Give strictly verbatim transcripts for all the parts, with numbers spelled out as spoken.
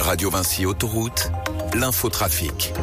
Radio Vinci Autoroute, l'infotrafic.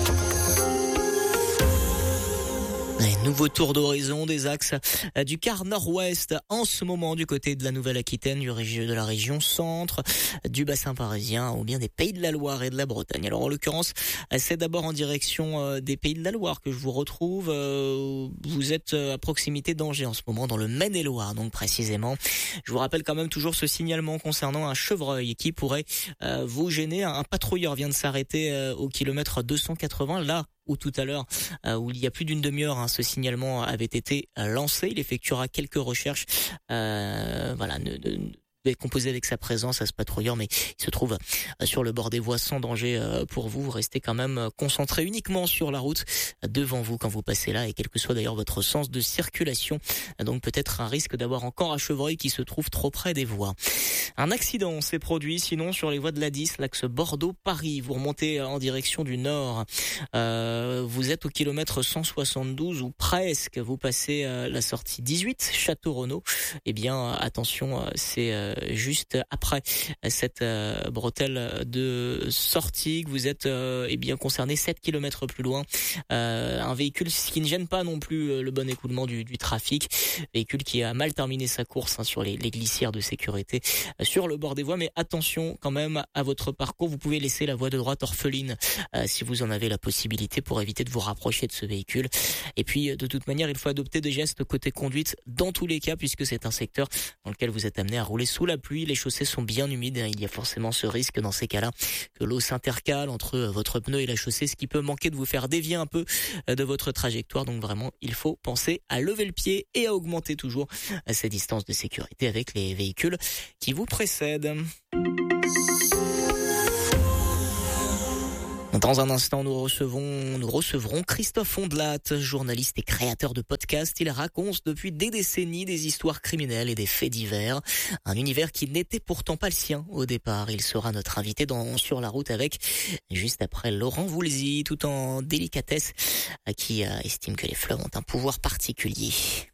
Un nouveau tour d'horizon des axes du quart nord-ouest en ce moment du côté de la Nouvelle-Aquitaine, du régi- de la région centre, du bassin parisien ou bien des Pays de la Loire et de la Bretagne. Alors en l'occurrence, c'est d'abord en direction des Pays de la Loire que je vous retrouve. Vous êtes à proximité d'Angers en ce moment dans le Maine-et-Loire, donc précisément. Je vous rappelle quand même toujours ce signalement concernant un chevreuil qui pourrait vous gêner. Un patrouilleur vient de s'arrêter au kilomètre deux cent quatre-vingts, là où tout à l'heure, euh, où il y a plus d'une demi-heure, hein, ce signalement avait été euh, lancé. Il effectuera quelques recherches. Euh, voilà, ne, ne, est composé avec sa présence à ce patrouilleur, mais il se trouve sur le bord des voies sans danger pour vous. Vous restez quand même concentré uniquement sur la route devant vous quand vous passez là, et quel que soit d'ailleurs votre sens de circulation. Donc peut-être un risque d'avoir encore un chevreuil qui se trouve trop près des voies. Un accident s'est produit sinon sur les voies de l'A dix, l'axe Bordeaux-Paris. Vous remontez en direction du nord. Euh, vous êtes au kilomètre cent soixante-douze ou presque. Vous passez la sortie dix-huit, Château-Renaud. Eh bien, attention, c'est euh, juste après cette euh, bretelle de sortie que vous êtes euh, eh bien concerné sept kilomètres plus loin. Euh, un véhicule qui ne gêne pas non plus le bon écoulement du, du trafic. Véhicule qui a mal terminé sa course hein, sur les, les glissières de sécurité euh, sur le bord des voies. Mais attention quand même à votre parcours. Vous pouvez laisser la voie de droite orpheline euh, si vous en avez la possibilité pour éviter de vous rapprocher de ce véhicule. Et puis de toute manière, il faut adopter des gestes côté conduite dans tous les cas puisque c'est un secteur dans lequel vous êtes amené à rouler sous la pluie. Les chaussées sont bien humides. Il y a forcément ce risque dans ces cas-là que l'eau s'intercale entre votre pneu et la chaussée, ce qui peut manquer de vous faire dévier un peu de votre trajectoire. Donc vraiment, il faut penser à lever le pied et à augmenter toujours ces distances de sécurité avec les véhicules qui vous précèdent. Dans un instant, nous recevons, nous recevrons Christophe Ondelat, journaliste et créateur de podcasts. Il raconte depuis des décennies des histoires criminelles et des faits divers. Un univers qui n'était pourtant pas le sien au départ. Il sera notre invité dans Sur la route avec, juste après Laurent Voulzy, tout en délicatesse, qui estime que les fleuves ont un pouvoir particulier.